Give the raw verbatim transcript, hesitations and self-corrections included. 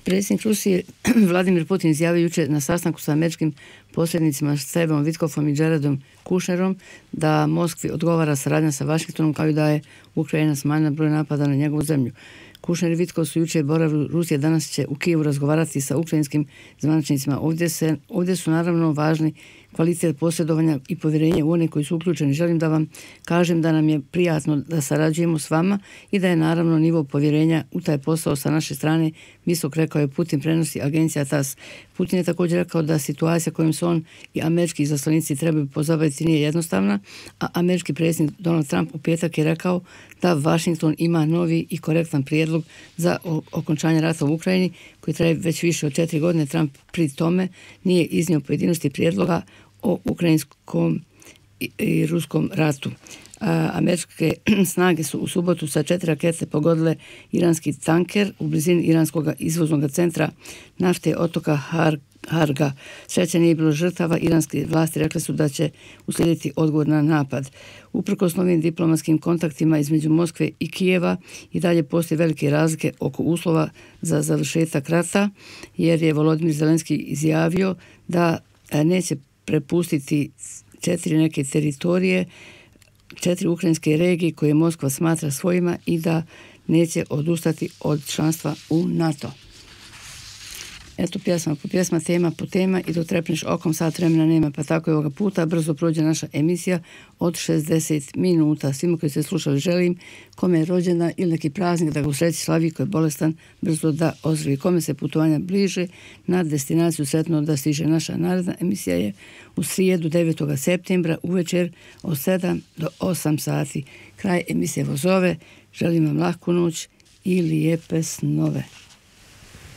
Predsjednik Rusije Vladimir Putin izjavio jučer na sastanku sa američkim posrednicima Stevom Witkofom i Jaredom Kushnerom da Moskvi odgovara saradnja sa Vašingtonom kao i da je Ukrajina smanjila broj napada na njegovu zemlju. Kushner i Witkov su jučer boravili Rusije, danas će u Kijevu razgovarati sa ukrajinskim zvaničnicima. Ovdje, se, ovdje su naravno važni kvalitet posredovanja i povjerenje u one koji su uključeni. Želim da vam kažem da nam je prijatno da sarađujemo s vama i da je naravno nivo povjerenja u taj posao sa naše strane visok, rekao je Putin, prenosi agencija TASS. Putin je također rekao da situacija kojom se on i američki izaslanici trebaju pozabaviti nije jednostavna, a američki predsjednik Donald Trump u petak je rekao da Washington ima novi i korektan prijedlog za okončanje rata u Ukrajini koji traje već više od četiri godine. Trump pri tome nije iznio pojedinosti prijedloga o ukrajinskom i ruskom ratu. Američke snage su u subotu sa četiri rakete pogodile iranski tanker u blizini iranskog izvoznog centra nafte otoka Har Harga. Sreće nije bilo žrtava, iranske vlasti rekle su da će uslijediti odgovor na napad. Uprkos novim diplomatskim kontaktima između Moskve i Kijeva i dalje postoje velike razlike oko uslova za završetak rata, jer je Volodymyr Zelenski izjavio da neće prepustiti četiri neke teritorije, četiri ukrajinske regije koje Moskva smatra svojima i da neće odustati od članstva u NATO. Eto, pjesma po pjesma, tema po tema i dok trepneš okom sat vremena nema, pa tako je ovoga puta brzo prođe naša emisija od šezdeset minuta. Svima koji ste slušali želim, kome je rođena ili neki praznik da ga u sreći slavi, ko je bolestan brzo da ozdravi, kome se putovanja bliže na destinaciju sretno da stiže. Naša naredna emisija je u srijedu devetog septembra uvečer od sedam do osam sati. Kraj emisije Vozove. Želim vam lahku noć i lijepe snove.